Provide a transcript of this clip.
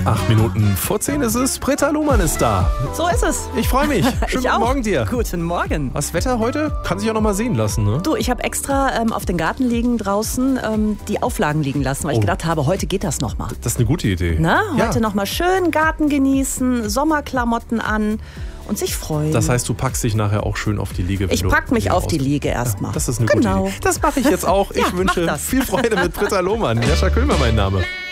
8 Minuten vor 10 ist es. Britta Luhmann ist da. So ist es. Ich freue mich. Schönen guten Morgen dir. Guten Morgen. Das Wetter heute kann sich auch noch mal sehen lassen, ne? Du, ich habe extra auf den Gartenliegen draußen die Auflagen liegen lassen, weil ich gedacht habe, heute geht das noch mal. Das ist eine gute Idee. Na, heute ja. noch mal schön Garten genießen, Sommerklamotten an und sich freuen. Das heißt, du packst dich nachher auch schön auf die Liege. Ich pack mich auf die Liege erstmal. Das ist eine gute Idee. Das mache ich jetzt auch. Ich wünsche viel Freude mit Britta Luhmann. Jascha Köhlmer mein Name.